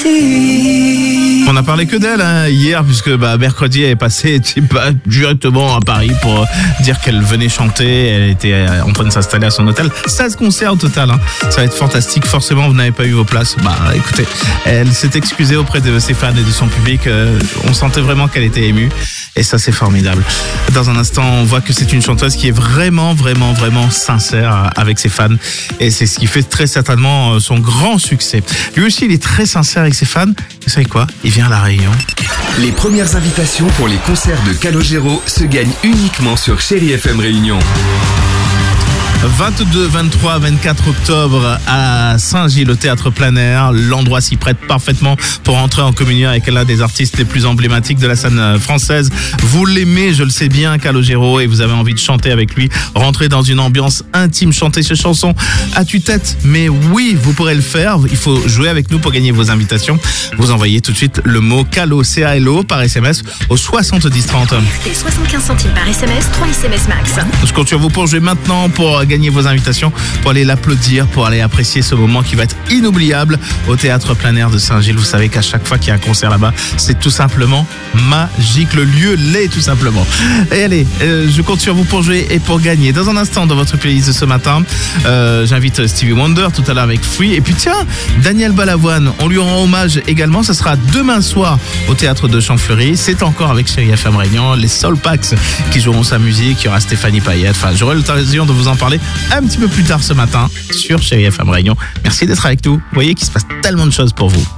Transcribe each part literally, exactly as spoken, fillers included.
On n'a parlé que d'elle hein, hier, puisque bah, mercredi elle est passée bah, directement à Paris pour dire qu'elle venait chanter. Elle était en train de s'installer à son hôtel. seize concerts au total, hein. Ça va être fantastique. Forcément, vous n'avez pas eu vos places. Bah écoutez, elle s'est excusée auprès de ses fans et de son public. Euh, on sentait vraiment qu'elle était émue. Et ça, c'est formidable. Dans un instant, on voit que c'est une chanteuse qui est vraiment, vraiment, vraiment sincère avec ses fans. Et c'est ce qui fait très certainement son grand succès. Lui aussi, il est très sincère avec ses fans. Vous savez quoi? Il vient à La Réunion. Les premières invitations pour les concerts de Calogero se gagnent uniquement sur Chérie F M Réunion. vingt-deux, vingt-trois, vingt-quatre octobre à Saint-Gilles au Théâtre Plein Air. L'endroit s'y prête parfaitement pour entrer en communion avec l'un des artistes les plus emblématiques de la scène française. Vous l'aimez, je le sais bien, Calogero, et vous avez envie de chanter avec lui. Rentrer dans une ambiance intime, chanter ses chansons à tue-tête. Mais oui, vous pourrez le faire. Il faut jouer avec nous pour gagner vos invitations. Vous envoyez tout de suite le mot Calo, C A L O, par S M S au soixante-dix trente. Et soixante-quinze centimes par S M S, trois S M S max. Je compte sur vous pour jouer maintenant, pour gagner vos invitations, pour aller l'applaudir, pour aller apprécier ce moment qui va être inoubliable au Théâtre Plein Air de Saint-Gilles. Vous savez qu'à chaque fois qu'il y a un concert là-bas, c'est tout simplement magique. Le lieu l'est tout simplement. Et allez, euh, je compte sur vous pour jouer et pour gagner. Dans un instant, dans votre playlist de ce matin, euh, j'invite Stevie Wonder tout à l'heure avec Free. Et puis tiens, Daniel Balavoine, on lui rend hommage également. Ça sera demain soir au Théâtre de Champfleury. C'est encore avec Chérie F M Réunion, les Soul Packs qui joueront sa musique. Il y aura Stéphanie Payette. Enfin, j'aurai l'occasion de vous en parler un petit peu plus tard ce matin sur Chérie F M Réunion. Merci d'être avec nous. Vous voyez qu'il se passe tellement de choses pour vous.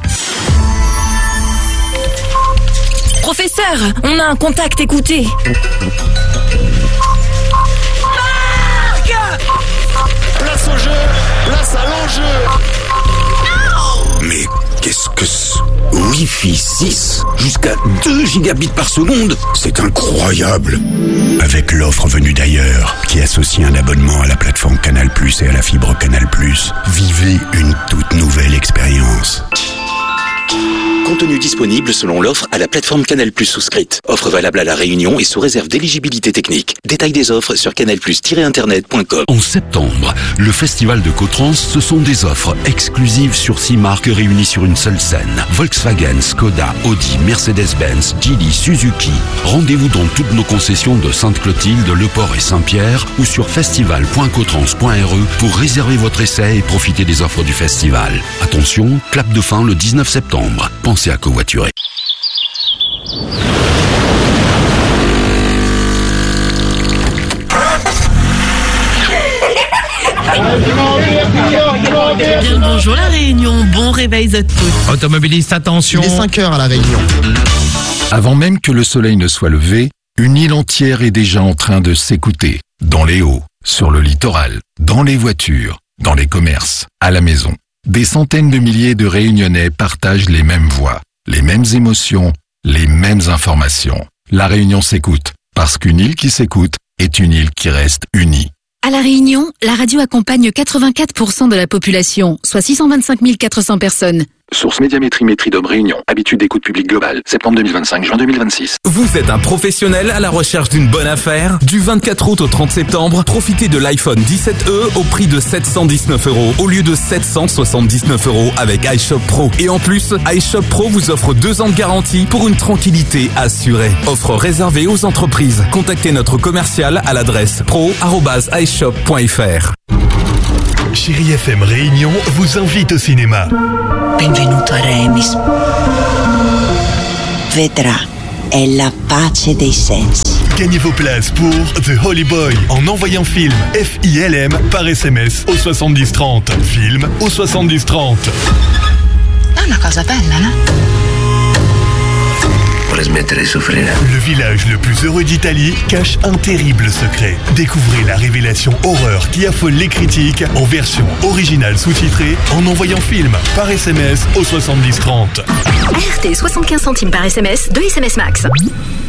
Professeur, on a un contact, écoutez. Marc! Place au jeu, place à l'enjeu. Mais qu'est-ce que c'est? Wi-Fi six, jusqu'à deux gigabits par seconde, c'est incroyable. Avec l'offre venue d'ailleurs, qui associe un abonnement à la plateforme Canal plus, et à la fibre Canal plus, vivez une toute nouvelle expérience. Contenu disponible selon l'offre à la plateforme Canal plus souscrite. Offre valable à La Réunion et sous réserve d'éligibilité technique. Détail des offres sur canal plus tiret internet point com. En septembre, le festival de Cotrans, ce sont des offres exclusives sur six marques réunies sur une seule scène. Volkswagen, Skoda, Audi, Mercedes-Benz, Geely, Suzuki. Rendez-vous dans toutes nos concessions de Sainte-Clotilde, Le Port et Saint-Pierre ou sur festival point cotrans point r e pour réserver votre essai et profiter des offres du festival. Attention, clap de fin le dix-neuf septembre. Pensez à covoiturer. Bien, bonjour La Réunion, bon réveil à tous. Automobilistes, attention. Il est cinq heures à La Réunion. Avant même que le soleil ne soit levé, une île entière est déjà en train de s'écouter. Dans les hauts, sur le littoral, dans les voitures, dans les commerces, à la maison. Des centaines de milliers de Réunionnais partagent les mêmes voix, les mêmes émotions, les mêmes informations. La Réunion s'écoute, parce qu'une île qui s'écoute est une île qui reste unie. À La Réunion, la radio accompagne quatre-vingt-quatre pour cent de la population, soit six cent vingt-cinq mille quatre cents personnes. Source Médiamétrie Métridom Réunion. Habitude d'écoute publique globale. Septembre deux mille vingt-cinq, juin deux mille vingt-six. Vous êtes un professionnel à la recherche d'une bonne affaire? Du vingt-quatre août au trente septembre, profitez de l'iPhone dix-sept E au prix de sept cent dix-neuf euros au lieu de sept cent soixante-dix-neuf euros avec iShop Pro. Et en plus, iShop Pro vous offre deux ans de garantie pour une tranquillité assurée. Offre réservée aux entreprises. Contactez notre commercial à l'adresse pro arobase i shop point f r. Chérie F M Réunion vous invite au cinéma. Benvenuto a Remis. Vedrà, è la pace dei sensi. Gagnez vos places pour The Holy Boy en envoyant film F I L M par S M S au soixante-dix trente. Film au soixante-dix trente. È una cosa bella, no? Le village le plus heureux d'Italie cache un terrible secret. Découvrez la révélation horreur qui affole les critiques en version originale sous-titrée en envoyant film par S M S au soixante-dix trente. R T soixante-quinze centimes par S M S, deux S M S max.